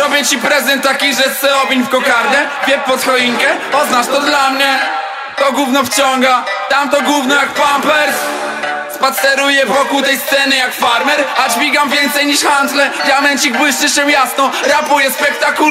Zrobię ci prezent taki, że se owiń w kokardę. Wiep pod choinkę, oznacz to dla mnie. To gówno wciąga, tamto gówno jak Pampers. Spaceruję wokół tej sceny jak farmer, a dźwigam więcej niż handle. Diamencik błyszczy się jasno, rapuję spektakularnie.